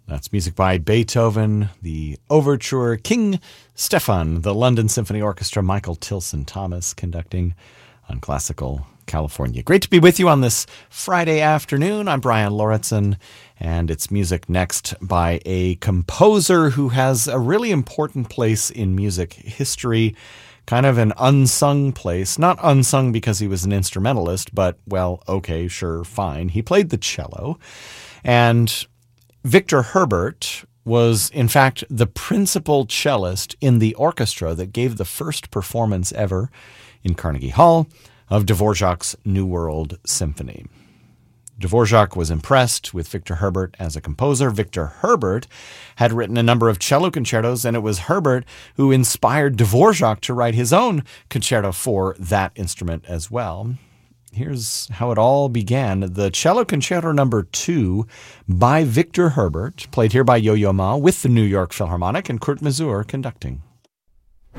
That's music by Beethoven, the Overture, King Stefan, the London Symphony Orchestra, Michael Tilson Thomas conducting on Classical California. Great to be with you on this Friday afternoon. I'm Brian Lauritsen, and it's music next by a composer who has a really important place in music history, kind of an unsung place. Not unsung because he was an instrumentalist, but, well, okay, sure, fine. He played the cello, and Victor Herbert was, in fact, the principal cellist in the orchestra that gave the first performance ever in Carnegie Hall of Dvorak's New World Symphony. Dvorak was impressed with Victor Herbert as a composer. Victor Herbert had written a number of cello concertos, and it was Herbert who inspired Dvorak to write his own concerto for that instrument as well. Here's how it all began. The Cello Concerto No. 2 by Victor Herbert, played here by Yo-Yo Ma with the New York Philharmonic and Kurt Masur conducting.